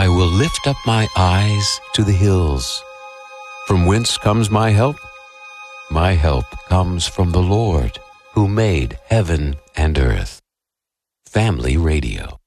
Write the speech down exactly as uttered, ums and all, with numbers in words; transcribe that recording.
I will lift up my eyes to the hills. From whence comes my help? My help comes from the Lord, who made heaven and earth. Family Radio.